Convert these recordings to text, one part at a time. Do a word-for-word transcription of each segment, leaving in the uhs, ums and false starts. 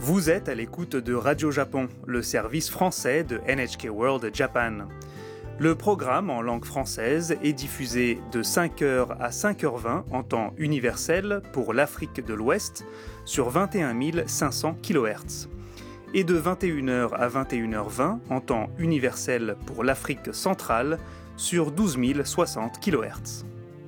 Vous êtes à l'écoute de Radio Japon, le service français de N H K World Japan. Le programme en langue française est diffusé de cinq heures à cinq heures vingt en temps universel pour l'Afrique de l'Ouest sur vingt et un mille cinq cents kilohertz et de vingt et une heures à vingt et une heures vingt en temps universel pour l'Afrique centrale sur douze mille soixante kilohertz.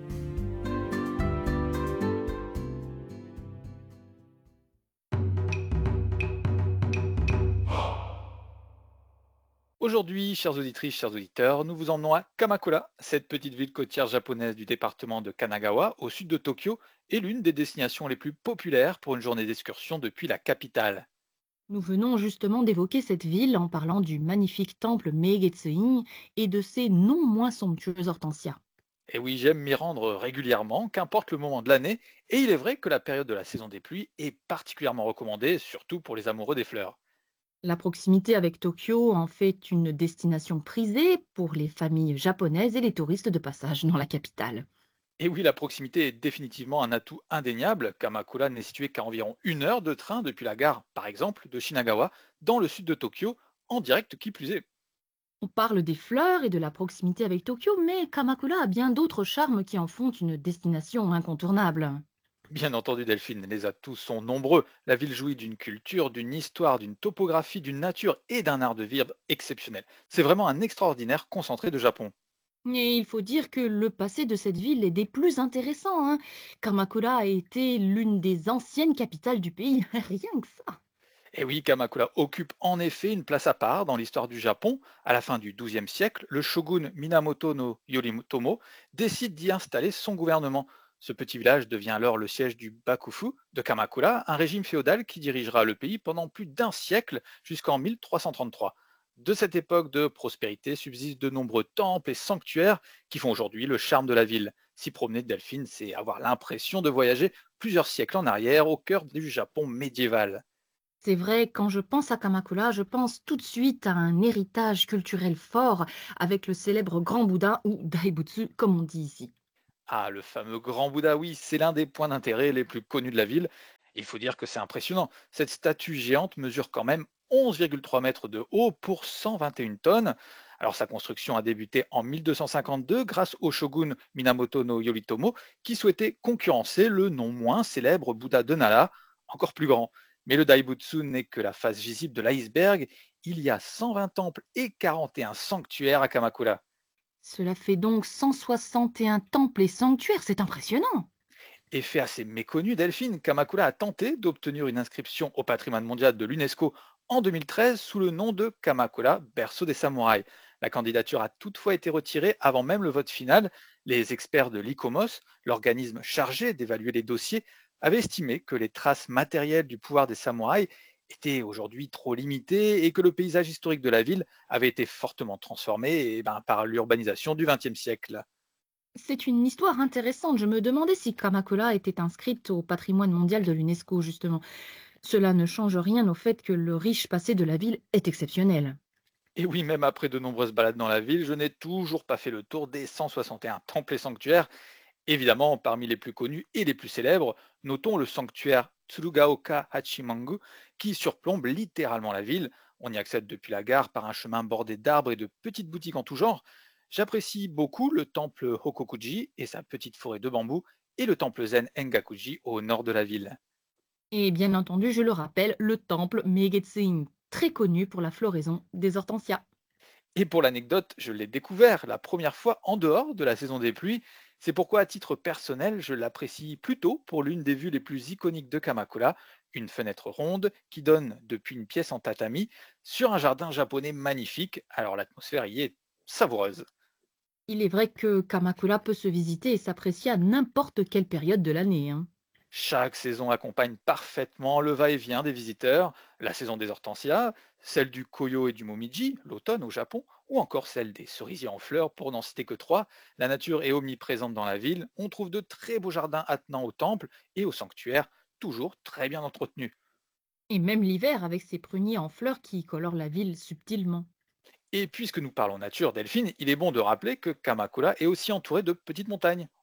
Aujourd'hui, chères auditrices, chers auditeurs, nous vous emmenons à Kamakura. Cette petite ville côtière japonaise du département de Kanagawa, au sud de Tokyo, est l'une des destinations les plus populaires pour une journée d'excursion depuis la capitale. Nous venons justement d'évoquer cette ville en parlant du magnifique temple Megetsuin et de ses non moins somptueuses hortensias. Et oui, j'aime m'y rendre régulièrement, qu'importe le moment de l'année, et il est vrai que la période de la saison des pluies est particulièrement recommandée, surtout pour les amoureux des fleurs. La proximité avec Tokyo en fait une destination prisée pour les familles japonaises et les touristes de passage dans la capitale. Et oui, la proximité est définitivement un atout indéniable. Kamakura n'est situé qu'à environ une heure de train depuis la gare, par exemple, de Shinagawa, dans le sud de Tokyo, en direct qui plus est. On parle des fleurs et de la proximité avec Tokyo, mais Kamakura a bien d'autres charmes qui en font une destination incontournable. Bien entendu, Delphine, les atouts sont nombreux. La ville jouit d'une culture, d'une histoire, d'une topographie, d'une nature et d'un art de vivre exceptionnel. C'est vraiment un extraordinaire concentré de Japon. Et il faut dire que le passé de cette ville est des plus intéressants, hein. Kamakura a été l'une des anciennes capitales du pays, rien que ça. Et oui, Kamakura occupe en effet une place à part dans l'histoire du Japon. À la fin du douzième siècle, le shogun Minamoto no Yoritomo décide d'y installer son gouvernement. Ce petit village devient alors le siège du Bakufu de Kamakura, un régime féodal qui dirigera le pays pendant plus d'un siècle jusqu'en mille trois cent trente-trois. De cette époque de prospérité subsistent de nombreux temples et sanctuaires qui font aujourd'hui le charme de la ville. S'y promener, Delphine, c'est avoir l'impression de voyager plusieurs siècles en arrière au cœur du Japon médiéval. C'est vrai, quand je pense à Kamakura, je pense tout de suite à un héritage culturel fort avec le célèbre Grand Bouddha ou Daibutsu, comme on dit ici. Ah, le fameux Grand Bouddha, oui, c'est l'un des points d'intérêt les plus connus de la ville. Il faut dire que c'est impressionnant. Cette statue géante mesure quand même onze virgule trois mètres de haut pour cent vingt et une tonnes. Alors sa construction a débuté en mille deux cent cinquante-deux grâce au shogun Minamoto no Yoritomo qui souhaitait concurrencer le non moins célèbre Bouddha de Nara, encore plus grand. Mais le Daibutsu n'est que la face visible de l'iceberg. Il y a cent vingt temples et quarante et un sanctuaires à Kamakura. Cela fait donc cent soixante et un temples et sanctuaires, c'est impressionnant. Effet assez méconnu, Delphine, Kamakura a tenté d'obtenir une inscription au patrimoine mondial de l'UNESCO en deux mille treize sous le nom de Kamakura, berceau des samouraïs. La candidature a toutefois été retirée avant même le vote final. Les experts de l'I C O M O S, l'organisme chargé d'évaluer les dossiers, avaient estimé que les traces matérielles du pouvoir des samouraïs étaient aujourd'hui trop limitées et que le paysage historique de la ville avait été fortement transformé eh ben, par l'urbanisation du vingtième siècle. C'est une histoire intéressante. Je me demandais si Kamakura était inscrite au patrimoine mondial de l'UNESCO, justement. Cela ne change rien au fait que le riche passé de la ville est exceptionnel. Et oui, même après de nombreuses balades dans la ville, je n'ai toujours pas fait le tour des cent soixante et un temples et sanctuaires. Évidemment, parmi les plus connus et les plus célèbres, notons le sanctuaire Tsurugaoka Hachimangu qui surplombe littéralement la ville. On y accède depuis la gare par un chemin bordé d'arbres et de petites boutiques en tout genre. J'apprécie beaucoup le temple Hokokuji et sa petite forêt de bambous et le temple zen Engakuji au nord de la ville. Et bien entendu, je le rappelle, le temple Megetsuin, très connu pour la floraison des hortensias. Et pour l'anecdote, je l'ai découvert la première fois en dehors de la saison des pluies. C'est pourquoi, à titre personnel, je l'apprécie plutôt pour l'une des vues les plus iconiques de Kamakura, une fenêtre ronde qui donne depuis une pièce en tatami sur un jardin japonais magnifique. Alors l'atmosphère y est savoureuse. Il est vrai que Kamakura peut se visiter et s'apprécier à n'importe quelle période de l'année, hein. Chaque saison accompagne parfaitement le va-et-vient des visiteurs, la saison des hortensias, celle du koyo et du momiji, l'automne au Japon, ou encore celle des cerisiers en fleurs, pour n'en citer que trois. La nature est omniprésente dans la ville, on trouve de très beaux jardins attenants au temple et au sanctuaire, toujours très bien entretenus. Et même l'hiver avec ses pruniers en fleurs qui colorent la ville subtilement. Et puisque nous parlons nature, Delphine, il est bon de rappeler que Kamakura est aussi entouré de petites montagnes.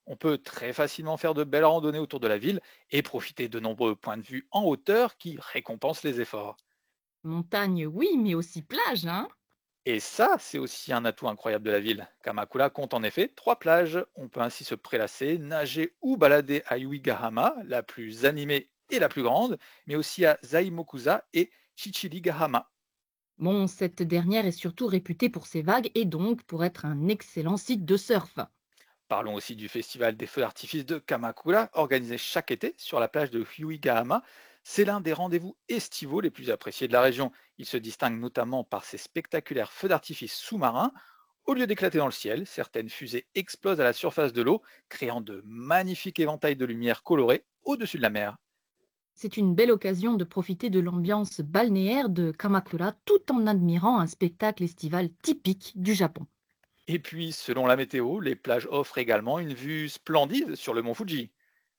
On peut très facilement faire de belles randonnées autour de la ville et profiter de nombreux points de vue en hauteur qui récompensent les efforts. Montagne, oui, mais aussi plage, hein? Et ça, c'est aussi un atout incroyable de la ville. Kamakura compte en effet trois plages. On peut ainsi se prélasser, nager ou balader à Yuigahama, la plus animée et la plus grande, mais aussi à Zaimokuza et Chichirigahama. Bon, cette dernière est surtout réputée pour ses vagues et donc pour être un excellent site de surf. Parlons aussi du festival des feux d'artifice de Kamakura, organisé chaque été sur la plage de Hyuigahama. C'est l'un des rendez-vous estivaux les plus appréciés de la région. Il se distingue notamment par ses spectaculaires feux d'artifice sous-marins. Au lieu d'éclater dans le ciel, certaines fusées explosent à la surface de l'eau, créant de magnifiques éventails de lumière colorées au-dessus de la mer. C'est une belle occasion de profiter de l'ambiance balnéaire de Kamakura tout en admirant un spectacle estival typique du Japon. Et puis, selon la météo, les plages offrent également une vue splendide sur le mont Fuji.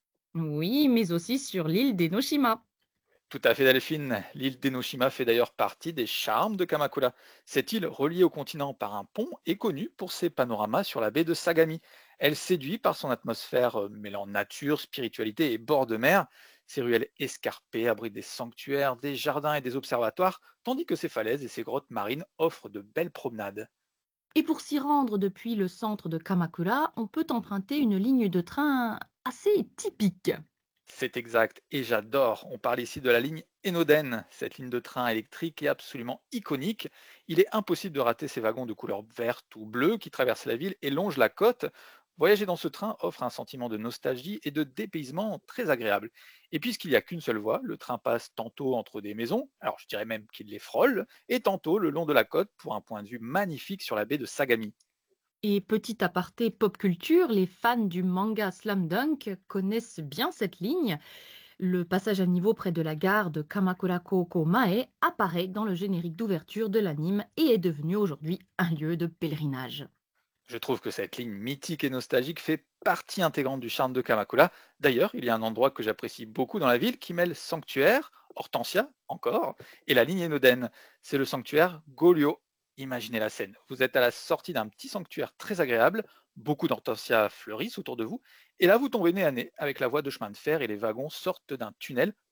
Oui, mais aussi sur l'île d'Enoshima. Tout à fait, Delphine. L'île d'Enoshima fait d'ailleurs partie des charmes de Kamakura. Cette île, reliée au continent par un pont, est connue pour ses panoramas sur la baie de Sagami. Elle séduit par son atmosphère euh, mêlant nature, spiritualité et bord de mer. Ses ruelles escarpées abritent des sanctuaires, des jardins et des observatoires, tandis que ses falaises et ses grottes marines offrent de belles promenades. Et pour s'y rendre depuis le centre de Kamakura, on peut emprunter une ligne de train assez typique. C'est exact, et j'adore. On parle ici de la ligne Enoden. Cette ligne de train électrique est absolument iconique. Il est impossible de rater ces wagons de couleur verte ou bleue qui traversent la ville et longent la côte. Voyager dans ce train offre un sentiment de nostalgie et de dépaysement très agréable. Et puisqu'il n'y a qu'une seule voie, le train passe tantôt entre des maisons, alors je dirais même qu'il les frôle, et tantôt le long de la côte pour un point de vue magnifique sur la baie de Sagami. Et petit aparté pop culture, les fans du manga Slam Dunk connaissent bien cette ligne. Le passage à niveau près de la gare de Kamakura Koukou Mae apparaît dans le générique d'ouverture de l'anime et est devenu aujourd'hui un lieu de pèlerinage. Je trouve que cette ligne mythique et nostalgique fait partie intégrante du charme de Kamakura. D'ailleurs, il y a un endroit que j'apprécie beaucoup dans la ville qui mêle sanctuaire, Hortensia encore, et la ligne Enoden. C'est le sanctuaire Golio. Imaginez la scène. Vous êtes à la sortie d'un petit sanctuaire très agréable, beaucoup d'hortensias fleurissent autour de vous, et là vous tombez nez à nez avec la voie de chemin de fer et les wagons sortent d'un tunnel